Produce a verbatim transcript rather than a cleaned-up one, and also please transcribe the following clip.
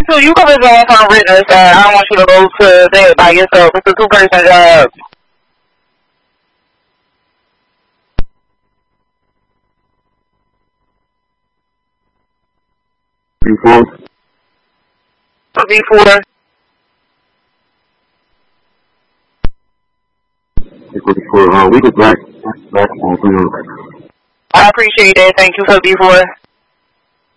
two, you could resign from written side. I don't want you to go to that by yourself. It's a two-person job. Before? Before. Before, uh, we could black, black, black, I appreciate that. Thank you for before.